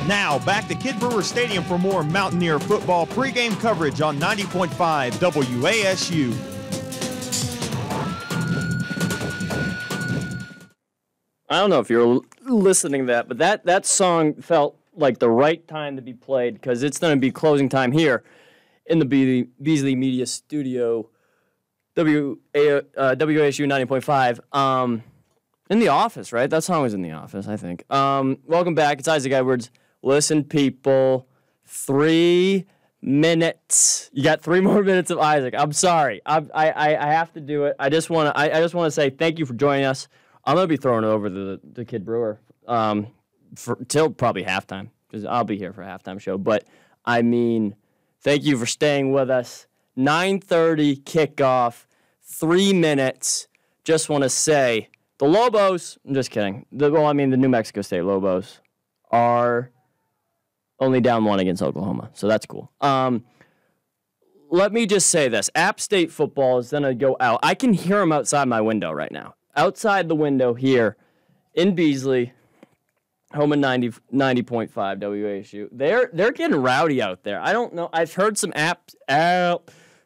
Now, back to Kidd Brewer Stadium for more Mountaineer football pregame coverage on 90.5 WASU. I don't know if you're listening to that, but that song felt like the right time to be played because it's going to be closing time here in the Beasley Media Studio, WASU 90.5. In the office, right? That song was in the office, I think. Welcome back. It's Isaac Edwards. Listen, people, 3 minutes. You got 3 more minutes of Isaac. I'm sorry. I have to do it. I just want to say thank you for joining us. I'm gonna be throwing it over to Kidd Brewer till probably halftime because I'll be here for a halftime show. But I mean, thank you for staying with us. 9:30 kickoff, 3 minutes. Just want to say the Lobos. I'm just kidding. The New Mexico State Lobos are only down 1 against Oklahoma, so that's cool. Let me just say this: App State football is gonna go out. I can hear them outside my window right now. Outside the window here in Beasley, home of 90.5 WASU. They're getting rowdy out there. I don't know. I've heard some